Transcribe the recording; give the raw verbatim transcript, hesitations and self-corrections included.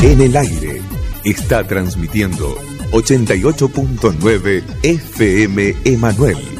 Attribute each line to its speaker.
Speaker 1: En el aire está transmitiendo ochenta y ocho punto nueve F M Emanuel.